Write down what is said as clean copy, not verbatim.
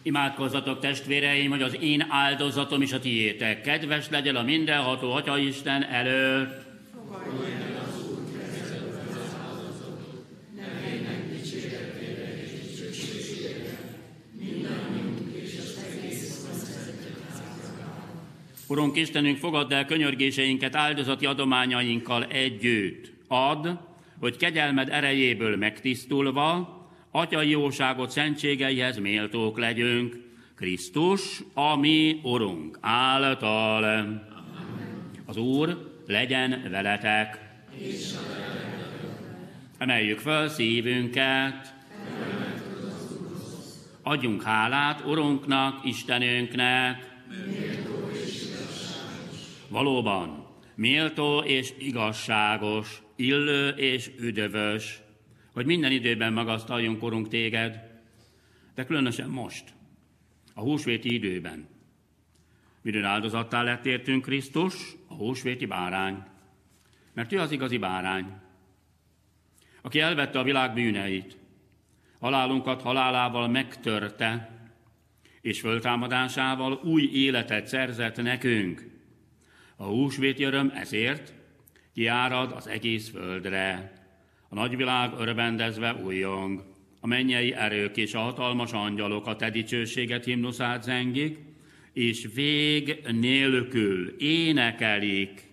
Imádkozzatok, testvéreim, hogy az én áldozatom és a tiétek kedves legyen a mindenható Atyaisten előtt. Fogadj meg az Úr kezedbe az áldozatot, nevének dicséretére és dicsőségére, mindannyiunk és az egész közösségházára. Urunk Istenünk, fogadd el könyörgéseinket áldozati adományainkkal együtt. Add, hogy kegyelmed erejéből megtisztulva, Atyai jóságot szentségeihez méltók legyünk, Krisztus, a mi Urunk által. Amen. Az Úr legyen veletek. Emeljük föl szívünket. Adjunk hálát Urunknak, Istenünknek. Valóban, méltó és igazságos, illő és üdvös, hogy minden időben magasztaljunk, Urunk, téged, de különösen most, a húsvéti időben. Midőn áldozattá lett értünk Krisztus, a húsvéti bárány, mert ő az igazi bárány, aki elvette a világ bűneit, halálunkat halálával megtörte, és föltámadásával új életet szerzett nekünk. A húsvéti öröm ezért kiárad az egész földre. A nagyvilág örvendezve újjong, a mennyei erők és a hatalmas angyalok a te dicsőséget himnuszát zengik, és vég nélkül énekelik.